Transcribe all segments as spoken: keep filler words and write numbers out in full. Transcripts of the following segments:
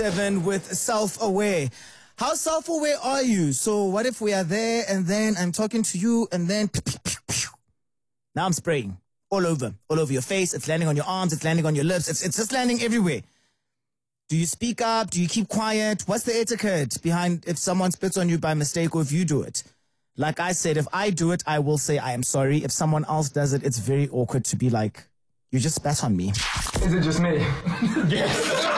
Seven with self-aware. How self-aware are you? So what if we are there and then I'm talking to you and then pew, pew, pew, pew. Now I'm spraying all over, all over your face. It's landing on your arms. It's landing on your lips. It's, it's just landing everywhere. Do you speak up? Do you keep quiet? What's the etiquette behind if someone spits on you by mistake or if you do it? Like I said, if I do it, I will say I am sorry. If someone else does it, it's very awkward to be like, you just spat on me. Is it just me? Yes.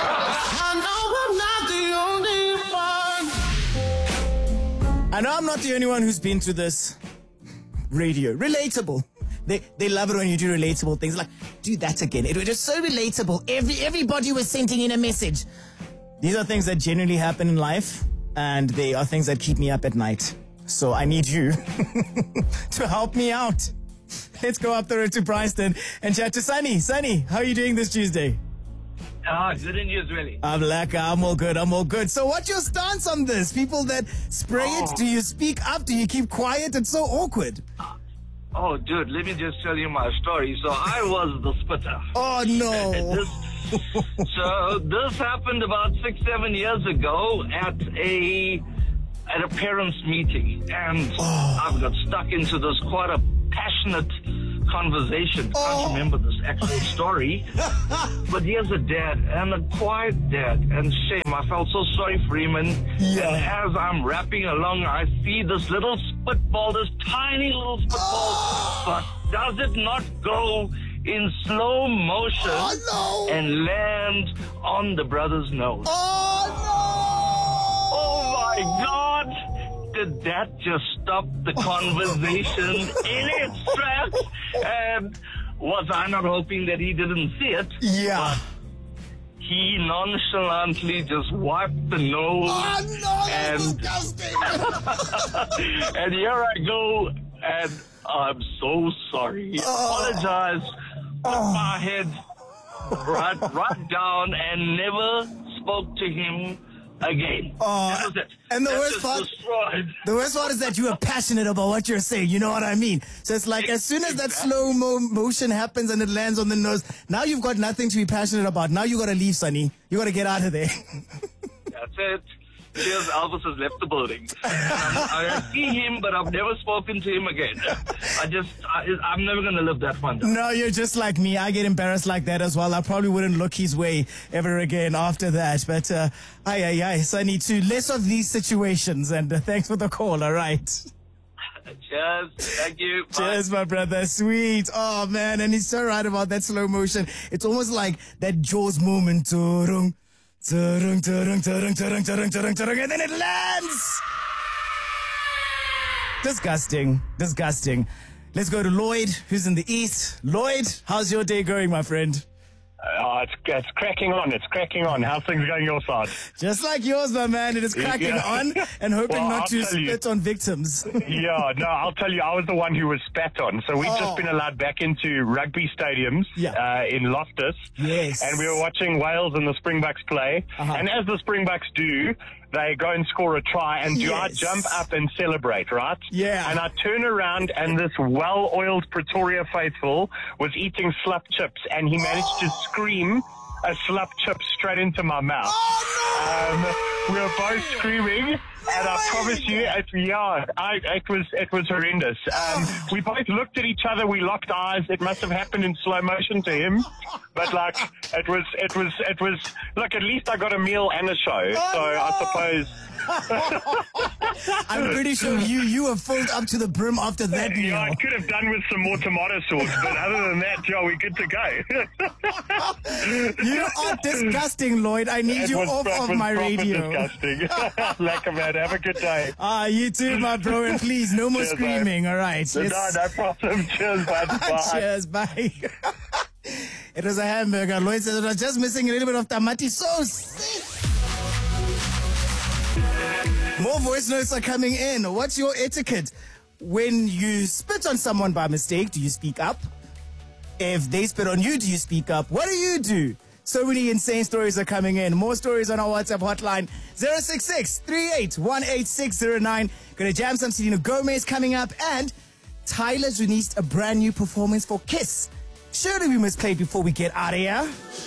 I know I'm not the only one who's been through this. Radio. Relatable. They they love it when you do relatable things. Like, do that again. It was just so relatable. Every Everybody was sending in a message. These are things that generally happen in life, and they are things that keep me up at night. So I need you to help me out. Let's go up the road to Bryanston and chat to Sunny. Sunny, how are you doing this Tuesday? Ah, good in you, really. I'm like, I'm all good, I'm all good. So what's your stance on this? People that spray oh. it, do you speak up? Do you keep quiet? It's so awkward. Oh, dude, let me just tell you my story. So I was the spitter. Oh, no. this, so this happened about six, seven years ago at a at a parents' meeting. And oh. I've got stuck into this quite a passionate conversation. Oh. Can't remember this actual story. But here's a dad, and a quiet dad, and shame. I felt so sorry for him. And, Yeah. and as I'm rapping along, I see this little spitball, this tiny little spitball. Oh. But does it not go in slow motion Oh, no. and land on the brother's nose? Oh, no. Oh, my God. Did that just stop the conversation in its tracks? And was I not hoping that he didn't see it? Yeah. But he nonchalantly just wiped the nose. Oh, no, that's and, disgusting. and here I go, and I'm so sorry. Oh. Apologize. Put Oh. my head right, right down and never spoke to him again. Oh, That was it. and the That worst just part- destroyed. The worst part is that you are passionate about what you're saying. You know what I mean? So it's like as soon as that slow mo- motion happens and it lands on the nose, now you've got nothing to be passionate about. Now you got to leave, Sonny. You got to get out of there. That's it. Cheers, Elvis has left the building. Um, I see him, but I've never spoken to him again. I just, I, I'm never going to live that one down. No, you're just like me. I get embarrassed like that as well. I probably wouldn't look his way ever again after that. But, uh, aye, aye, aye. Sonny, to less of these situations. And uh, thanks for the call, all right? Cheers. Thank you. Bye. Cheers, my brother. Sweet. Oh, man. And he's so right about that slow motion. It's almost like that Jaws moment. Turung, turung, turung, turung, turung, turung, turung, turung, and then it lands. Disgusting. Disgusting. Let's go to Lloyd, who's in the east. Lloyd, how's your day going, my friend? Oh, it's it's cracking on. It's cracking on. How's things going your side? Just like yours, my man. It is cracking Yeah. on and hoping Well, not I'll to tell you. spit on victims. Yeah, no, I'll tell you, I was the one who was spat on. So we've Oh. just been allowed back into rugby stadiums Yeah. uh, in Loftus. Yes. And we were watching Wales and the Springboks play. Uh-huh. And as the Springboks do, they go and score a try. And do I Yes. jump up and celebrate, right? Yeah. And I turn around and this well-oiled Pretoria faithful was eating slap chips. And he managed to scream a slap chip straight into my mouth. Oh, Um, we were both screaming, and I promise you, it, yeah, I, it was it was horrendous. Um, we both looked at each other, we locked eyes. It must have happened in slow motion to him, but like it was it was it was. Look, at least I got a meal and a show, Oh, so no. I suppose. I'm pretty sure you you were filled up to the brim after that meal. Yeah, I could have done with some more tomato sauce, but other than that, yeah, we're good to go. You are disgusting, Lloyd. I need It you was- off it of was my proper radio. Disgusting. Lekker, man. Have a good day. Ah, you too, my bro. And please, no more Cheers, screaming. All right. No, Let's- no problem. Cheers, bud. Bye. Cheers. Bye. It was a hamburger. Lloyd said it was just missing a little bit of tamati sauce. More voice notes are coming in. What's your etiquette? When you spit on someone by mistake, do you speak up? If they spit on you, do you speak up? What do you do? So many insane stories are coming in. More stories on our WhatsApp hotline, zero six six, three eight one, eight six zero nine. Gonna jam some Selena Gomez coming up, and Tyler's released a brand new performance for Kiss. Surely we must play before we get out of here.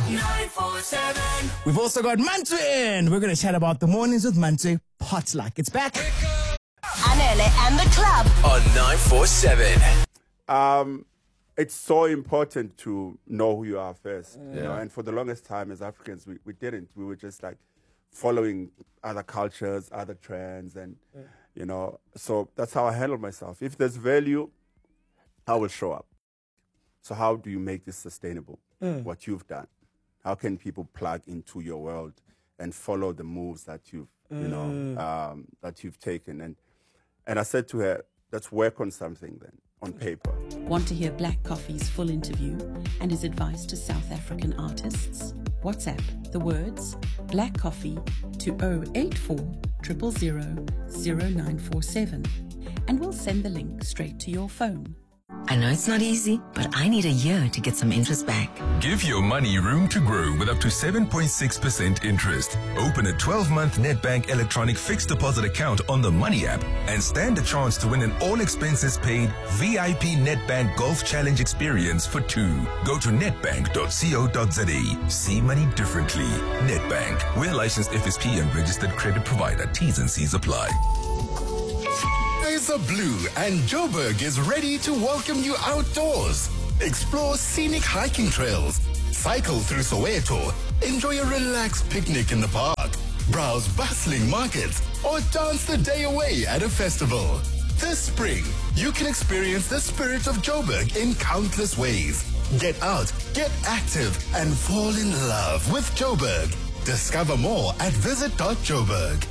nine four seven. We've also got Mantu in. We're going to chat about the mornings with Mantu Potluck. It's back. Anele and the club on nine four seven. Um, it's so important to know who you are first. Yeah. You know? And for the longest time as Africans, we, we didn't. We were just like following other cultures, other trends, and, yeah. you know, so that's how I handle myself. If there's value, I will show up. So how do you make this sustainable, mm. what you've done? How can people plug into your world and follow the moves that you've, mm. you know, um, that you've taken? And and I said to her, let's work on something then, on paper. Want to hear Black Coffee's full interview and his advice to South African artists? WhatsApp the words Black Coffee to oh eight four, zero zero zero, zero nine four seven and we'll send the link straight to your phone. I know it's not easy, but I need a year to get some interest back. Give your money room to grow with up to seven point six percent interest. Open a twelve-month Nedbank electronic fixed deposit account on the Money app and stand a chance to win an all-expenses-paid V I P Nedbank Golf Challenge experience for two. Go to nedbank dot co dot za. See money differently. Nedbank. We're licensed F S P and registered credit provider. T's and C's apply. Days are blue and Joburg is ready to welcome you outdoors. Explore scenic hiking trails, cycle through Soweto, enjoy a relaxed picnic in the park, browse bustling markets, or dance the day away at a festival. This spring, you can experience the spirit of Joburg in countless ways. Get out, get active, and fall in love with Joburg. Discover more at visit dot joburg.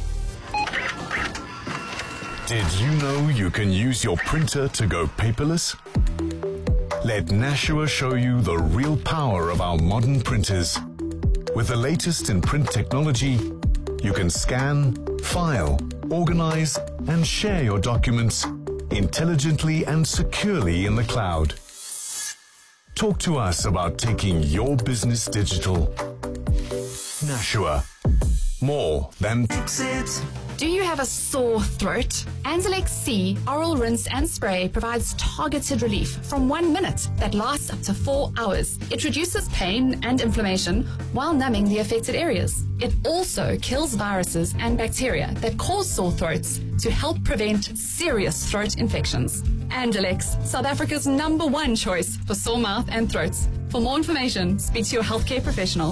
Did you know you can use your printer to go paperless? Let Nashua show you the real power of our modern printers. With the latest in print technology, you can scan, file, organize, and share your documents intelligently and securely in the cloud. Talk to us about taking your business digital. Nashua. More than exit. Do you have a sore throat? Anzalex C Oral Rinse and Spray provides targeted relief from one minute that lasts up to four hours. It reduces pain and inflammation while numbing the affected areas. It also kills viruses and bacteria that cause sore throats to help prevent serious throat infections. Anzalex, South Africa's number one choice for sore mouth and throats. For more information, speak to your healthcare professional.